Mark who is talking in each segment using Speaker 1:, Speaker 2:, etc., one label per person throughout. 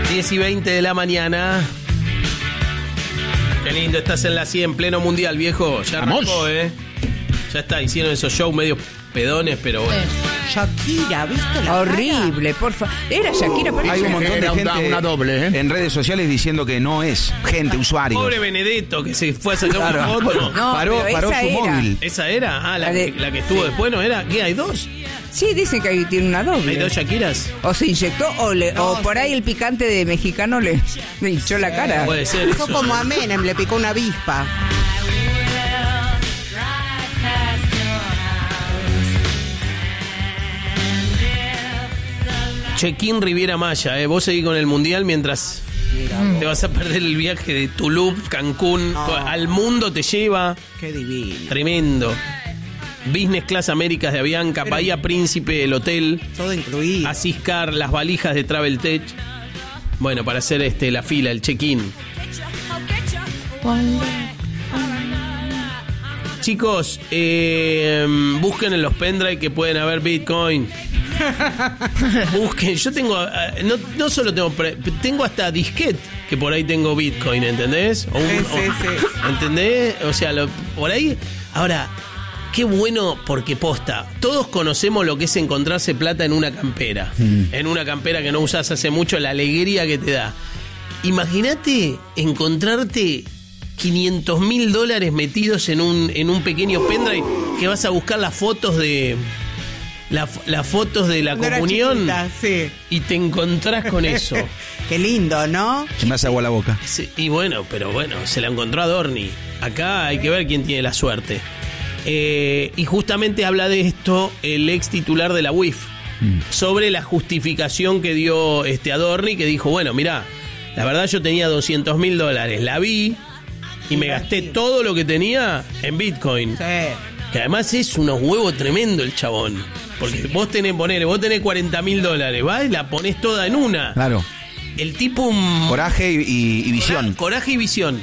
Speaker 1: 10:20 de la mañana. Qué lindo, estás en la 100, pleno mundial, viejo. Ya arrancó, Ya está, hicieron esos shows medio pedones, pero bueno.
Speaker 2: Shakira, ¿viste la
Speaker 3: horrible, por favor. Era Shakira, pero
Speaker 4: hay un montón de gente
Speaker 5: una doble,
Speaker 4: en redes sociales diciendo que no es gente, usuarios.
Speaker 1: Pobre Benedetto que se fue a sacar una foto.
Speaker 3: No,
Speaker 4: paró su móvil.
Speaker 1: ¿Esa era? Ah, la que estuvo después, ¿no era? ¿Qué? ¿Hay dos?
Speaker 3: Sí, dicen que ahí tiene una doble.
Speaker 1: ¿Hay dos Shakiras?
Speaker 3: O se inyectó o por ahí el picante de mexicano le hinchó la cara.
Speaker 1: Puede ser.
Speaker 2: Fue como a Menem, le picó una avispa.
Speaker 1: Check-in Riviera Maya, Vos seguís con el mundial mientras te vas a perder el viaje de Tulum, Cancún, al mundo te lleva.
Speaker 2: Qué divino.
Speaker 1: Tremendo. Business Class Américas de Avianca, Bahía Príncipe, el hotel.
Speaker 2: Todo incluido.
Speaker 1: Asiscar, las valijas de Travel Tech. Bueno, para hacer la fila, el check-in. Chicos, busquen en los pendrive que pueden haber Bitcoin. Busquen, yo tengo, no solo tengo hasta disquete que por ahí tengo Bitcoin, ¿entendés?
Speaker 2: Sí.
Speaker 1: ¿Entendés? O sea, por ahí, ahora, qué bueno porque posta, todos conocemos lo que es encontrarse plata en una campera, en una campera que no usás hace mucho, la alegría que te da. Imagínate encontrarte $500,000 metidos en un pequeño pendrive que vas a buscar las fotos de las fotos de la comunión
Speaker 2: chiquita, sí.
Speaker 1: Y te encontrás con eso.
Speaker 2: Qué lindo, ¿no?
Speaker 4: Se me hace agua la boca.
Speaker 1: Sí, y bueno, se la encontró a Dorni. Acá hay que ver quién tiene la suerte. Y justamente habla de esto el ex titular de la UIF, sobre la justificación que dio a Dorni, que dijo, bueno, mirá, la verdad yo tenía $200,000, la vi y me gasté todo lo que tenía en Bitcoin.
Speaker 2: Sí.
Speaker 1: Que además es unos huevos tremendo el chabón. Porque vos tenés $40,000, ¿va? Y la ponés toda en una.
Speaker 4: Claro.
Speaker 1: El tipo...
Speaker 4: Coraje y visión.
Speaker 1: Coraje y visión.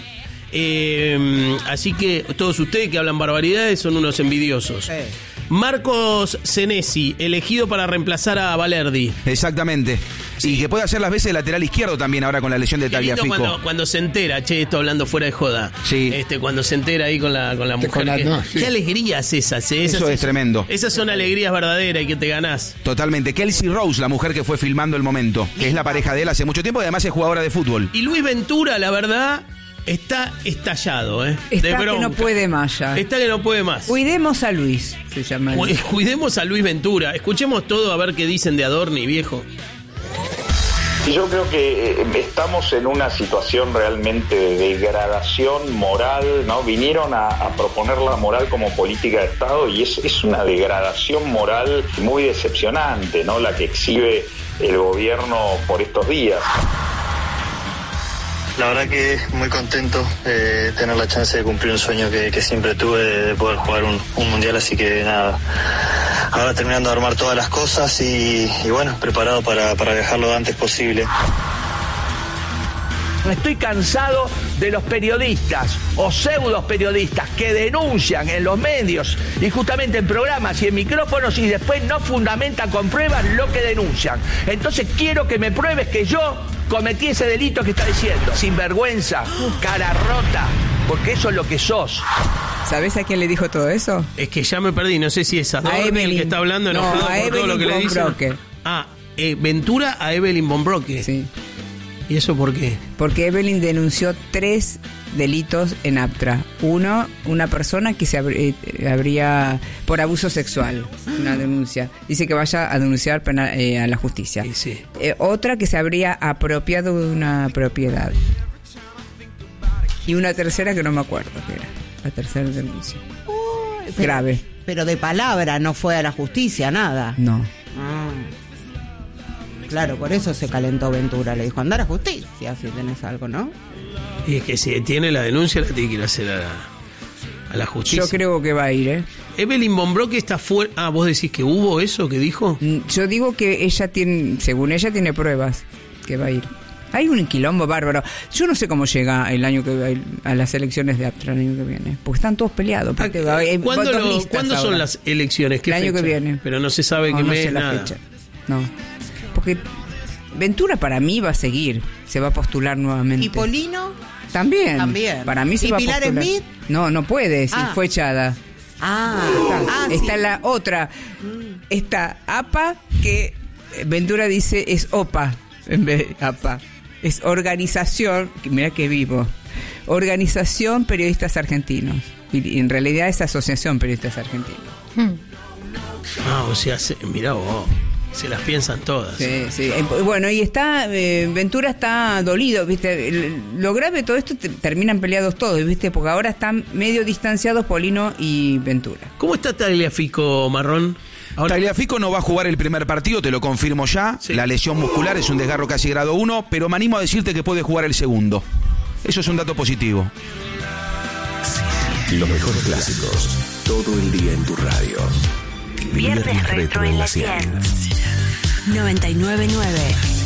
Speaker 1: Así que todos ustedes que hablan barbaridades son unos envidiosos.
Speaker 2: Sí.
Speaker 1: Marcos Senesi, elegido para reemplazar a Valerdi.
Speaker 4: Exactamente.
Speaker 1: Sí.
Speaker 4: Y que puede hacer las veces de lateral izquierdo también ahora con la lesión de Tagliafico.
Speaker 1: Cuando se entera, esto hablando fuera de joda.
Speaker 4: Sí.
Speaker 1: Cuando se entera ahí con la mujer.
Speaker 5: Sí.
Speaker 1: Qué alegrías esas,
Speaker 4: Eso es tremendo.
Speaker 1: Esas son alegrías verdaderas y que te ganás.
Speaker 4: Totalmente. Kelsey Rose, la mujer que fue filmando el momento, que es la pareja de él hace mucho tiempo y además es jugadora de fútbol.
Speaker 1: Y Luis Ventura, la verdad, está estallado,
Speaker 3: Está
Speaker 1: de
Speaker 3: que
Speaker 1: bronca.
Speaker 3: no puede más ya.
Speaker 1: Está que no puede más.
Speaker 3: Cuidemos a Luis, se llama.
Speaker 1: Cuidemos a Luis Ventura. Escuchemos todo a ver qué dicen de Adorni, viejo.
Speaker 6: Y yo creo que estamos en una situación realmente de degradación moral, ¿no? Vinieron a proponer la moral como política de Estado y es una degradación moral muy decepcionante, ¿no? La que exhibe el gobierno por estos días.
Speaker 7: La verdad que muy contento de tener la chance de cumplir un sueño que siempre tuve de poder jugar un mundial, así que nada, ahora terminando de armar todas las cosas y bueno, preparado para viajar lo antes posible.
Speaker 8: Estoy cansado de los periodistas o pseudos periodistas que denuncian en los medios y justamente en programas y en micrófonos y después no fundamentan con pruebas lo que denuncian. Entonces quiero que me pruebes que yo cometí ese delito que está diciendo. Sinvergüenza, cara rota, porque eso es lo que sos.
Speaker 3: ¿Sabés a quién le dijo todo eso?
Speaker 1: Es que ya me perdí, no sé si es Adorni el que está hablando enojado por todo lo que le dicen. Ventura a Evelyn von Broque.
Speaker 3: Sí.
Speaker 1: ¿Y eso por qué?
Speaker 3: Porque Evelyn denunció 3 delitos en Aptra. Uno, una persona que se habría por abuso sexual, una denuncia. Dice que vaya a denunciar a la justicia.
Speaker 1: Sí.
Speaker 3: Otra que se habría apropiado de una propiedad. Y una tercera que no me acuerdo qué era. La tercera denuncia. Grave.
Speaker 2: Pero de palabra, no fue a la justicia, nada.
Speaker 3: No.
Speaker 2: Claro, por eso se calentó Ventura. Le dijo, andar a justicia si tenés algo, ¿no?
Speaker 1: Y es que si tiene la denuncia, la tiene que ir a hacer a la justicia.
Speaker 3: Yo creo que va a ir,
Speaker 1: Evelyn von Broque está fuera. ¿Vos decís que hubo eso que dijo?
Speaker 3: Yo digo que ella tiene, según ella, tiene pruebas que va a ir. Hay un quilombo bárbaro. Yo no sé cómo llega el año que a las elecciones de Aptra el año que viene. Porque están todos peleados.
Speaker 1: ¿Cuándo son las elecciones? ¿Qué
Speaker 3: el año
Speaker 1: fecha?
Speaker 3: que viene.
Speaker 1: Pero no se sabe qué mes,
Speaker 3: sé la
Speaker 1: nada.
Speaker 3: fecha. No. Porque Ventura para mí va a seguir, se va a postular nuevamente.
Speaker 2: ¿Y Polino?
Speaker 3: También.
Speaker 2: Para mí se
Speaker 3: va a
Speaker 2: postular.
Speaker 3: postular.
Speaker 2: ¿Y Pilar Smith?
Speaker 3: No puede, si fue echada. Está
Speaker 2: sí.
Speaker 3: la otra. Está APA, que Ventura dice es OPA en vez de APA. Es organización, mirá que vivo. Organización Periodistas Argentinos. Y en realidad es Asociación Periodistas Argentinos.
Speaker 1: O sea, mirá vos, se las piensan todas.
Speaker 3: Sí. Bueno, y Ventura está dolido, ¿viste? Lo grave de todo esto, terminan peleados todos, ¿viste? Porque ahora están medio distanciados Polino y Ventura.
Speaker 1: ¿Cómo está Tagliafico, Marrón?
Speaker 4: Tagliafico no va a jugar el primer partido, te lo confirmo ya.
Speaker 1: Sí.
Speaker 4: La lesión muscular es un desgarro casi grado 1, pero me animo a decirte que puede jugar el segundo. Eso es un dato positivo.
Speaker 5: Los mejores clásicos, todo el día en tu radio.
Speaker 9: Viernes Retro en la 100. 99.9